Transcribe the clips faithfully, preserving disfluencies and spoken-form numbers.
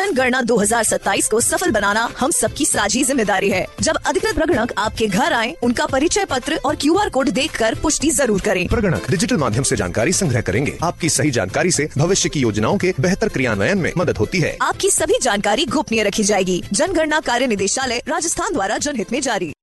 जनगणना दो हज़ार सत्ताईस को सफल बनाना हम सबकी साझी जिम्मेदारी है। जब अधिकृत प्रगणक आपके घर आए, उनका परिचय पत्र और क्यू आर कोड देखकर पुष्टि जरूर करें। प्रगणक डिजिटल माध्यम से जानकारी संग्रह करेंगे। आपकी सही जानकारी से भविष्य की योजनाओं के बेहतर क्रियान्वयन में मदद होती है। आपकी सभी जानकारी गोपनीय रखी जाएगी। जनगणना कार्य निदेशालय राजस्थान द्वारा जनहित में जारी।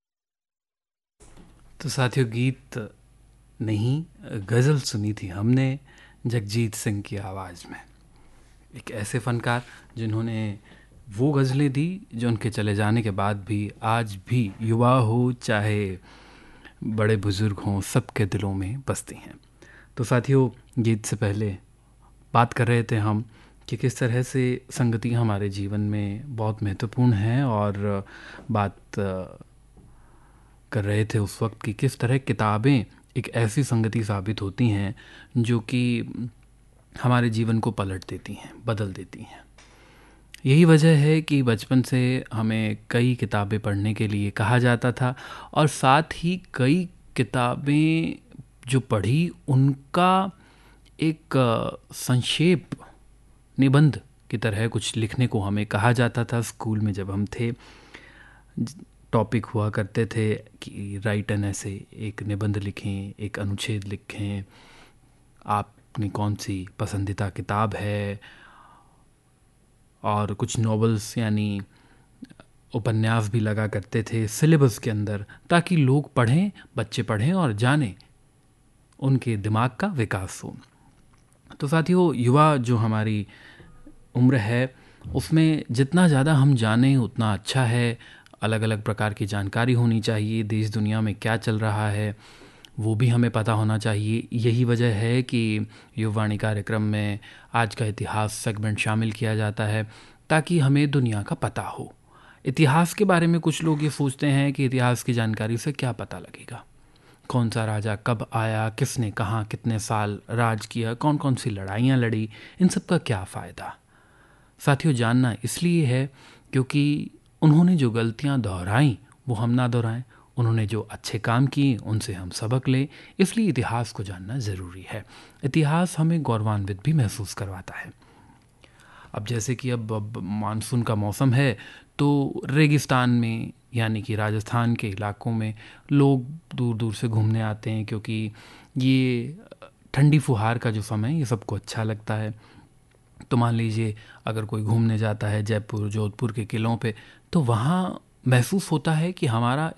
तो साथियों, गीत नहीं गज़ल सुनी थी हमने जगजीत सिंह की आवाज़ में। एक ऐसे फ़नकार जिन्होंने वो गज़लें दी जो उनके चले जाने के बाद भी आज भी युवा हो चाहे बड़े बुज़ुर्ग हों, सबके दिलों में बसती हैं। तो साथियों, गीत से पहले बात कर रहे थे हम कि किस तरह से संगति हमारे जीवन में बहुत महत्वपूर्ण है, और बात कर रहे थे उस वक्त कि किस तरह किताबें एक ऐसी संगति साबित होती हैं जो कि हमारे जीवन को पलट देती हैं, बदल देती हैं। यही वजह है कि बचपन से हमें कई किताबें पढ़ने के लिए कहा जाता था, और साथ ही कई किताबें जो पढ़ी उनका एक संक्षेप निबंध की तरह कुछ लिखने को हमें कहा जाता था। स्कूल में जब हम थे, टॉपिक हुआ करते थे कि राइट एन ऐसे, एक निबंध लिखें, एक अनुच्छेद लिखें, आपने कौन सी पसंदीदा किताब है, और कुछ नॉवेल्स यानी उपन्यास भी लगा करते थे सिलेबस के अंदर, ताकि लोग पढ़ें, बच्चे पढ़ें और जानें, उनके दिमाग का विकास हो। तो साथियों, युवा जो हमारी उम्र है उसमें जितना ज़्यादा हम जानें उतना अच्छा है। अलग अलग प्रकार की जानकारी होनी चाहिए, देश दुनिया में क्या चल रहा है वो भी हमें पता होना चाहिए। यही वजह है कि युवावाणी कार्यक्रम में आज का इतिहास सेगमेंट शामिल किया जाता है, ताकि हमें दुनिया का पता हो। इतिहास के बारे में कुछ लोग ये सोचते हैं कि इतिहास की जानकारी से क्या पता लगेगा, कौन सा राजा कब आया, किसने कहाँ कितने साल राज किया, कौन कौन सी लड़ाइयाँ लड़ी, इन सब का क्या फ़ायदा। साथियों, जानना इसलिए है क्योंकि उन्होंने जो गलतियाँ दोहराई वो हम ना दोहराएं, उन्होंने जो अच्छे काम किए उनसे हम सबक लें। इसलिए इतिहास को जानना ज़रूरी है। इतिहास हमें गौरवान्वित भी महसूस करवाता है। अब जैसे कि अब, अब मानसून का मौसम है, तो रेगिस्तान में यानी कि राजस्थान के इलाकों में लोग दूर दूर से घूमने आते हैं, क्योंकि ये ठंडी फुहार का जो समय ये सबको अच्छा लगता है। तो मान लीजिए अगर कोई घूमने जाता है जयपुर जोधपुर के किलों पे, तो वहाँ महसूस होता है कि हमारा